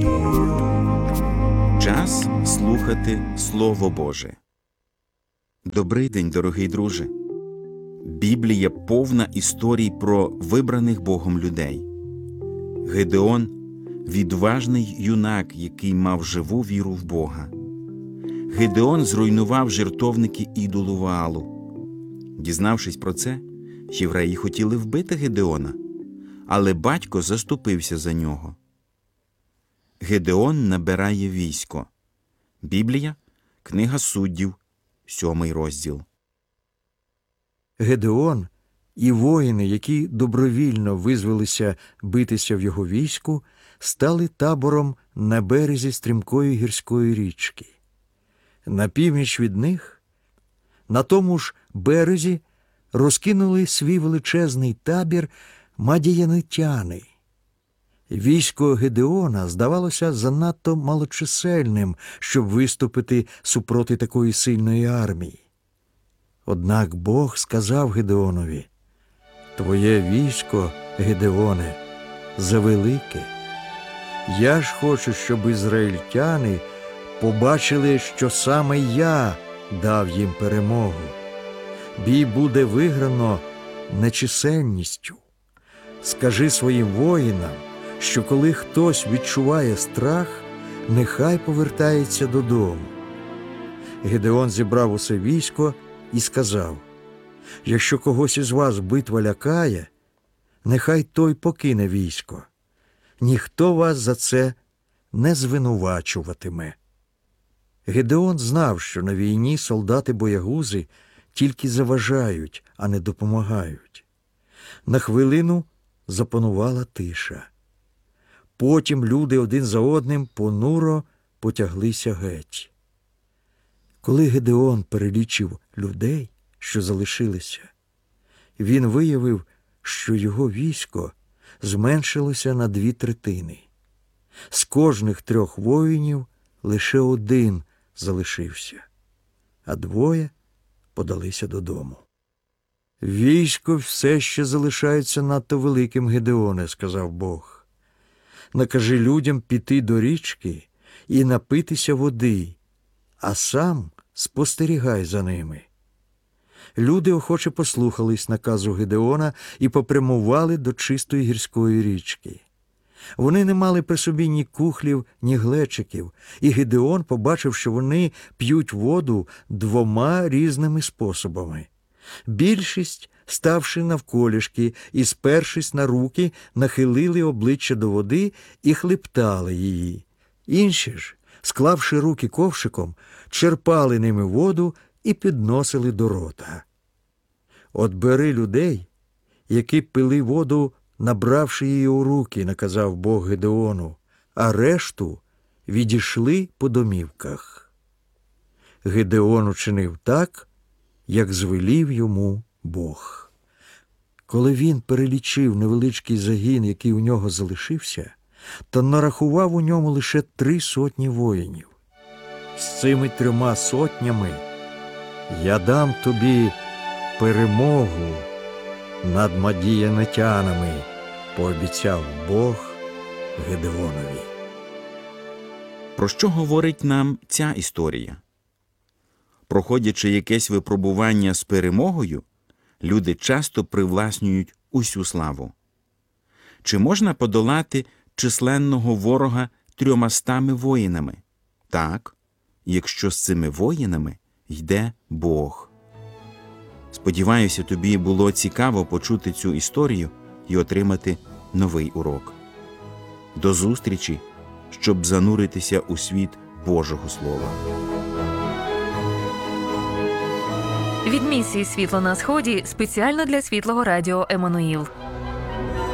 Час слухати Слово Боже. Добрий день, дорогий друже! Біблія повна історій про вибраних Богом людей. Гедеон – відважний юнак, який мав живу віру в Бога. Гедеон зруйнував жертовники ідолу Ваалу. Дізнавшись про це, євреї хотіли вбити Гедеона, але батько заступився за нього. Гедеон набирає військо. Біблія, книга Суддів, 7 розділ. Гедеон і воїни, які добровільно визвалися битися в його війську, стали табором на березі стрімкої гірської річки. На північ від них, на тому ж березі, розкинули свій величезний табір мадіянитяни. Військо Гедеона здавалося занадто малочисельним, щоб виступити супроти такої сильної армії. Однак Бог сказав Гедеонові: «Твоє військо, Гедеоне, завелике. Я ж хочу, щоб ізраїльтяни побачили, що саме я дав їм перемогу. Бій буде виграно нечисельністю. Скажи своїм воїнам, що коли хтось відчуває страх, нехай повертається додому». Гедеон зібрав усе військо і сказав: «Якщо когось із вас битва лякає, нехай той покине військо. Ніхто вас за це не звинувачуватиме». Гедеон знав, що на війні солдати-боягузи тільки заважають, а не допомагають. На хвилину запанувала тиша. Потім люди один за одним понуро потяглися геть. Коли Гедеон перелічив людей, що залишилися, він виявив, що його військо зменшилося на 2/3. З кожних 3 воїнів лише 1 залишився, а 2 подалися додому. «Військо все ще залишається надто великим, Гедеоне», – сказав Бог. «Накажи людям піти до річки і напитися води, а сам спостерігай за ними». Люди охоче послухались наказу Гедеона і попрямували до чистої гірської річки. Вони не мали при собі ні кухлів, ні глечиків, і Гедеон побачив, що вони п'ють воду 2 різними способами. Більшість, ставши навколішки і спершись на руки, нахилили обличчя до води і хлептали її. Інші ж, склавши руки ковшиком, черпали ними воду і підносили до рота. «От бери людей, які пили воду, набравши її у руки», – наказав Бог Гедеону, «а решту відійшли по домівках». Гедеон учинив так, як звелів йому Бог. Коли він перелічив невеличкий загін, який у нього залишився, то нарахував у ньому лише 3 сотні воїнів. «З цими 3 сотнями я дам тобі перемогу над мадіянитянами», – пообіцяв Бог Гедеонові. Про що говорить нам ця історія? Проходячи якесь випробування з перемогою, люди часто привласнюють усю славу. Чи можна подолати численного ворога 300 воїнами? Так, якщо з цими воїнами йде Бог. Сподіваюся, тобі було цікаво почути цю історію і отримати новий урок. До зустрічі, щоб зануритися у світ Божого Слова. Від місії «Світло на Сході» спеціально для Світлого Радіо Еммануїл.